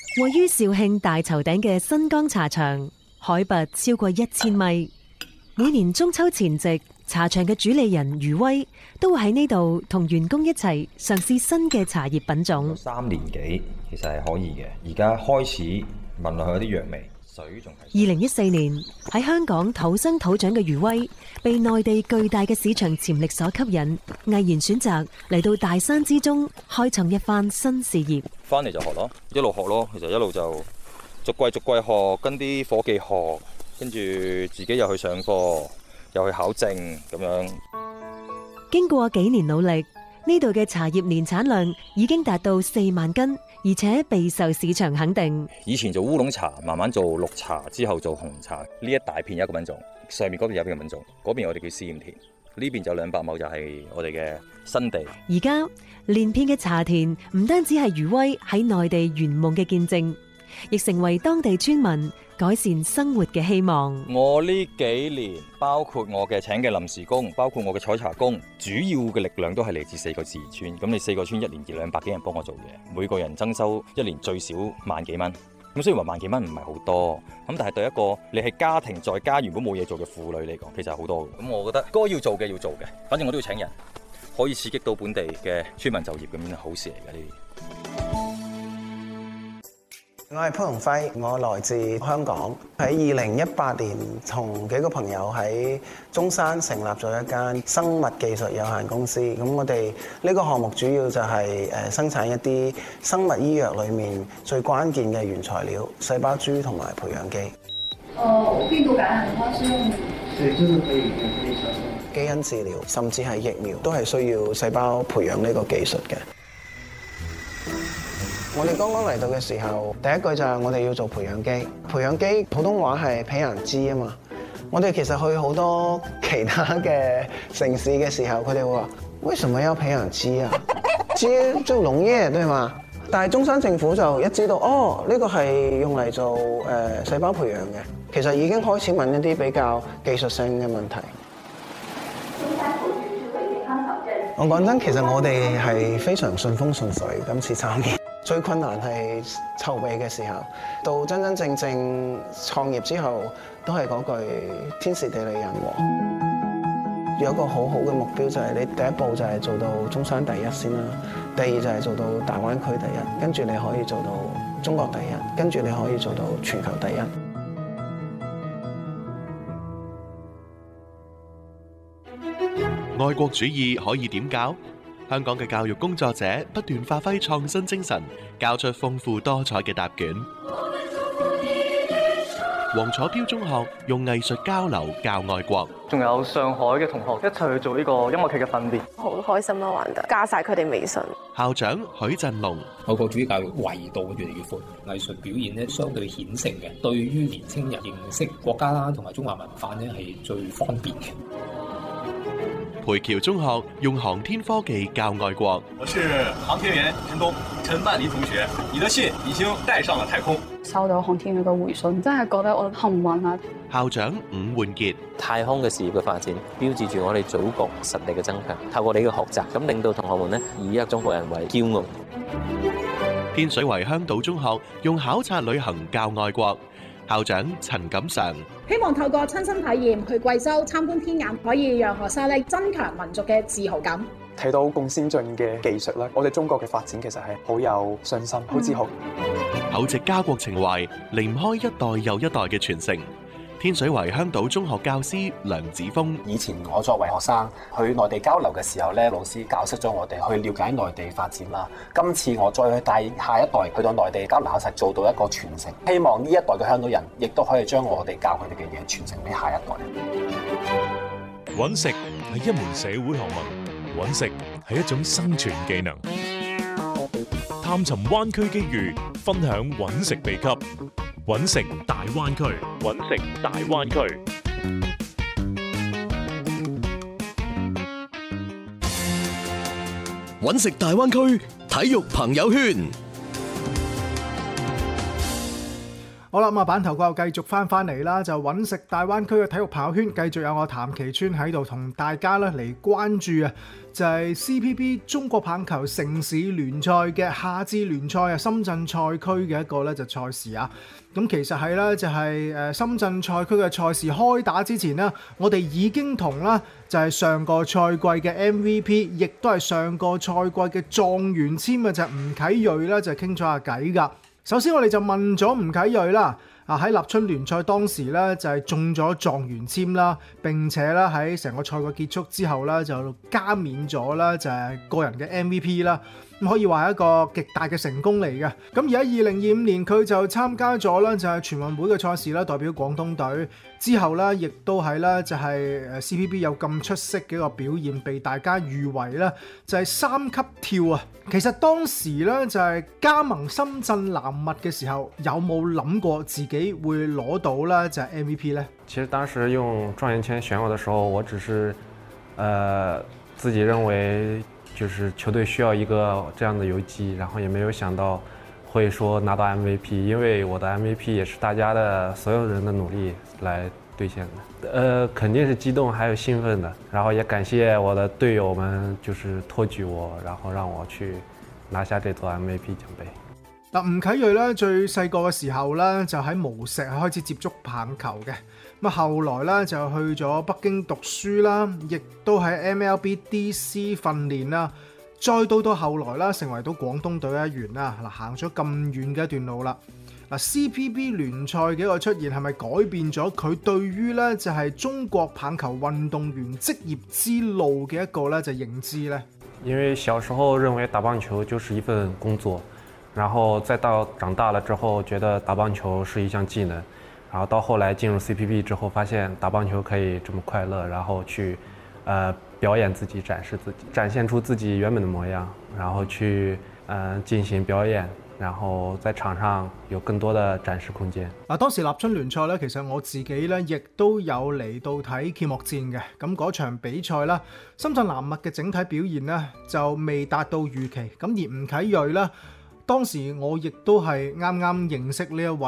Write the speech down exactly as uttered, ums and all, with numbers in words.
位於肇慶大頭頂嘅新江茶場，海拔超過一千米。每年中秋前夕，茶場嘅主理人余威都會喺呢度同員工一齊嘗試新嘅茶葉品種。 三年幾其實係可以嘅，而家開始聞落去有啲藥味。水仲係。 二零一四年喺香港土生土長嘅余威，被內地巨大嘅市場潛力所吸引，毅然選擇嚟到大山之中，開創一番新事業。 翻嚟就學咯，一路學咯，其實一路就逐季逐季學，跟啲伙計學，跟住自己又去上課，又去考證咁樣。 經過幾年努力，呢度嘅茶葉年產量已經達到四萬斤，而且備受市場肯定。 以前做烏龍茶，慢慢做綠茶，之後做紅茶。呢一大片有一個品種，上面嗰邊有一個品種，嗰邊我哋叫試驗田，呢邊就兩百畝就係我哋嘅新地。 而家連片嘅茶田唔單止係余威喺內地圓夢嘅見證，亦成為當地村民改善生活嘅希望。 我呢幾年，包括我嘅請嘅臨時工，包括我嘅採茶工，主要嘅力量都係嚟自四個自然村。咁你四個村一年二兩百幾人幫我做嘢，每個人增收一年最少萬幾蚊。咁雖然話萬幾蚊唔係好多，咁但係對一個你係家庭在家原本冇嘢做嘅婦女嚟講，其實係好多嘅。咁我覺得該要做嘅要做嘅，反正我都要請人，可以刺激到本地嘅村民就業，咁樣好事嚟嘅呢啲。 我係潘鴻輝，我來自香港。喺二零一八年，同幾個朋友喺中山成立咗一間生物技術有限公司。咁我哋呢個項目主要就係誒生產一啲生物醫藥裏面最關鍵嘅原材料——細胞株同埋培養基。 哦，病毒感染的話是用？ 對，就是可以基因治療，甚至係疫苗，都係需要細胞培養呢個技術嘅。我哋剛剛嚟到嘅時候，第一句就係我哋要做培養基。培養基普通話係培養基啊嘛。我哋其實去好多其他嘅城市嘅時候，佢哋會話：為什麼要培養基啊？基做農業對嘛？但係中山政府就一知道，哦，呢個係用嚟做誒、呃、細胞培養嘅，其實已經開始問一啲比較技術性嘅問題。我講真，其實我哋係非常順風順水，今次參與。最困難係籌備嘅時候，到真真正正創業之後，都係嗰句天時地利人和。有一個好好嘅目標就係你第一步就係做到中山第一先啦，第二就係做到大灣區第一，跟住你可以做到中國第一，跟住你可以做到全球第一。 愛國主義可以點教？香港嘅教育工作者不斷發揮創新精神，交出豐富多彩嘅答卷。黃楚標中學用藝術交流教愛國， 仲有上海嘅同學一齊去做呢個音樂劇嘅訓練， 好開心咯，玩得加晒佢哋微信。 校長許振龍， 愛國主義教育維度越嚟越闊，藝術表現咧相對顯性嘅，對於年輕人認識國家啦同埋中華文化咧係最方便嘅。 培僑中學用航天科技教愛國。 我是航天員陳東，陳萬里同學，你的信已經帶上了太空。 收到航天員嘅回信，真係覺得我幸運啊！ 校長伍煥傑， 太空嘅事業嘅發展，標誌住我哋祖國實力嘅增強。透過你嘅學習，咁令到同學們呢以一個中國人為驕傲。 天水圍香島中學用考察旅行教愛國。校長陳錦常， 希望透過親身體驗去貴州參觀天眼，可以讓學生咧增強民族嘅自豪感。 睇到咁先進嘅技術咧，我哋中國嘅發展其實係好有信心、好自豪。 厚植家國情懷，離唔開一代又一代嘅傳承。天水圍香島中學教師梁子峰， 以前我作為學生去內地交流嘅時候咧，老師教識咗我哋去了解內地發展啦。今次我再去帶下一代去到內地交流，實做到一個傳承。希望呢一代嘅香港人亦都可以將我哋教佢哋嘅嘢傳承俾下一代。 揾食係一門社會學問，揾食係一種生存技能。探尋灣區機遇，分享揾食秘笈。揾食大灣區，揾食大灣區。 揾食大灣區體育朋友圈。 好啦，咁啊版頭過後繼續翻翻嚟啦，就揾食大灣區嘅體育朋友圈，繼續有我譚其川喺度同大家咧嚟關注啊，就係 C P B 中國棒球城市聯賽嘅夏至聯賽啊，深圳賽區嘅一個咧就賽事啊。咁其實係咧就係誒深圳賽區嘅賽事開打之前呢，我哋已經同啦就係上個賽季嘅 M V P， 亦都係上個賽季嘅狀元簽嘅就係吳啟睿啦，就傾咗下偈㗎。首先我哋就問咗吳啟睿啦，啊喺立春聯賽當時咧就係中咗狀元簽啦，並且咧喺成個賽季結束之後咧就加冕咗啦，就係個人嘅 M V P 啦。咁可以話係一個極大嘅成功嚟嘅。咁而喺二零二五年佢就參加咗啦，就係全運會嘅賽事啦，代表廣東隊。之後咧，亦都係咧就係誒 C P B 有咁出色嘅一個表現，被大家譽為咧就係三級跳啊。其實當時咧就係加盟深圳藍襪嘅時候，有冇諗過自己會攞到咧就係 M V P 咧？ 其實當時用狀元簽選我的時候，我只是呃自己認為就是球隊需要一個這樣的游擊，然後也沒有想到會說拿到 M V P， 因為我的 M V P 也是大家的所有人的努力來兌現的。呃，肯定是激動還有興奮的，然後也感謝我的隊友們，就是托舉我，然後讓我去拿下這座 M V P 獎杯。 嗱，吳啟睿咧最細個嘅時候咧就喺無錫開始接觸棒球嘅，咁啊後來咧就去咗北京讀書啦，亦都喺 M L B D C 訓練啦，再到到後來啦成為到廣東隊一員啦，嗱行咗咁遠嘅一段路啦。嗱 C P B 聯賽嘅一個出現係咪改變咗佢對於咧就係中國棒球運動員職業之路嘅一個咧就認知咧？ 因為小時候認為打棒球就是一份工作。然後再到長大了之後，覺得打棒球是一項技能，然後到後來進入 C P B 之後，發現打棒球可以這麼快樂，然後去，呃，表演自己，展示自己，展現出自己原本的模樣，然後去，呃，進行表演，然後在場上有更多的展示空間。 嗱，當時立春聯賽咧，其實我自己咧亦都有嚟到睇揭幕戰嘅，咁嗰場比賽啦，深圳藍襪嘅整體表現咧就未達到預期，咁而吳啟睿咧。當時我亦都係啱啱認識呢一位